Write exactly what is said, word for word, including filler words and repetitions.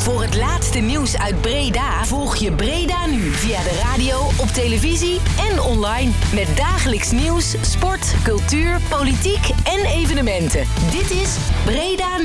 Voor het laatste nieuws uit Breda volg je Breda Nu via de radio, op televisie en online. Met dagelijks nieuws, sport, cultuur, politiek en evenementen. Dit is Breda Nu.